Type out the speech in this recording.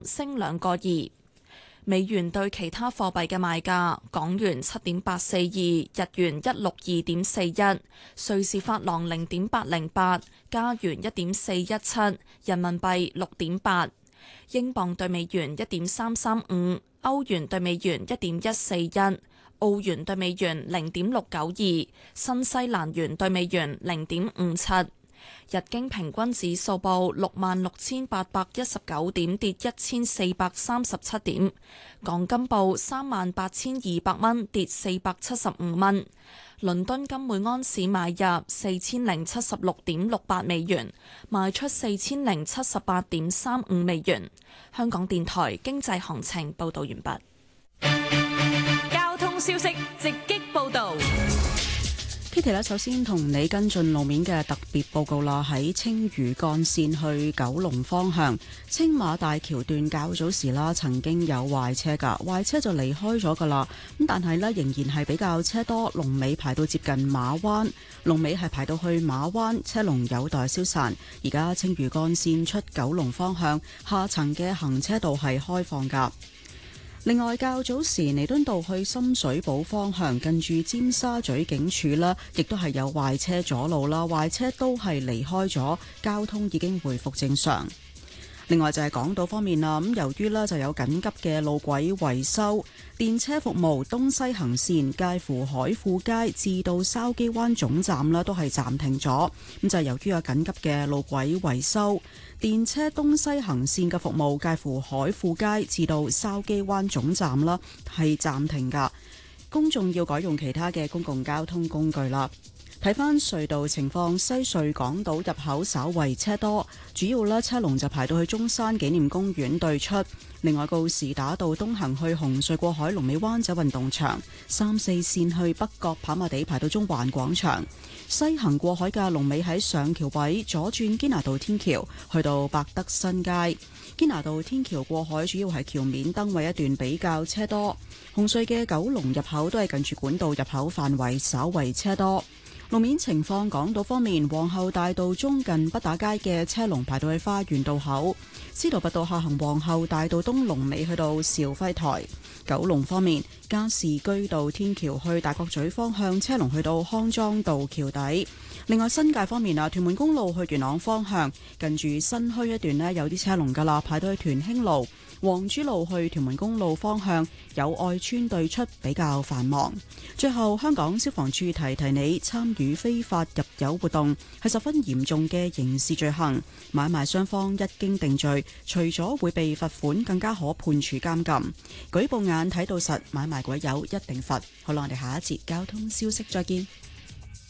升2.2。美元對其他貨幣嘅賣價：港元7.842，日元162.41，瑞士法郎0.808，加元1.417，人民幣6.8，英鎊對美元1.335，歐元對美元1.141，澳元對美元0.692，新西蘭元對美元0.57。日經平均指數報66,819點，跌1437點。港金報38,200蚊，跌475蚊。倫敦金每安士買入4076.68美元，賣出4078.35美元。香港電台經濟行情報道完畢。 交通消息直擊報道。 Kitty 咧，首先同你跟進路面嘅特別報告啦。喺青嶼幹線去九龍方向，青馬大橋段較早時啦，曾經有壞車㗎，壞車就離開咗㗎啦。咁但係呢，仍然係比較車多，龍尾排到接近馬灣，龍尾係排到去馬灣，車龍有待消散。而家青嶼幹線出九龍方向，下層嘅行車道係開放㗎。另外，較早時彌敦道去深水埗方向，近住尖沙咀警署啦，亦都係有壞車阻路啦，壞車都係離開咗，交通已經回復正常。另外就係港島方面啦，咁由於呢就有緊急嘅路軌維修，電車服務東西行線介乎海富街至到筲箕灣總站啦，都係暫停咗。咁就係由於有緊急嘅路軌維修，電車東西行線嘅服務介乎海富街至到筲箕灣總站啦，係暫停噶。公眾要改用其他嘅公共交通工具啦。睇返隧道情況，西隧港島入口稍為車多，主要咧車龍就排到去中山紀念公園對出。另外，告士打道東行去紅隧過海，龍尾灣仔運動場；3、4線去北角跑馬地排到中環廣場。西行過海嘅龍尾喺上橋位，左轉堅拿道天橋去到百德新街。堅拿道天橋過海主要係橋面燈位一段比較車多。紅隧嘅九龍入口都係近住管道入口範圍稍為車多。路面情況，港島方面，皇后大道中近畢打街嘅車龍排到去花園道口；司徒拔道下行皇后大道東龍尾去到肇輝台。九龍方面，加士居道天橋去大角咀方向車龍去到康莊道橋底。另外新界方面啊，屯門公路去元朗方向近住新墟一段呢，有啲車龍噶啦，排到去屯興路。黃珠路去屯門公路方向友愛村對出比較繁忙。最後，香港消防處提提你，參與非法入油活動係十分嚴重嘅刑事罪行，買賣雙方一經定罪，除咗會被罰款，更加可判處監禁。舉報眼睇到實，買賣鬼友一定罰。好啦，我哋下一節交通消息再見。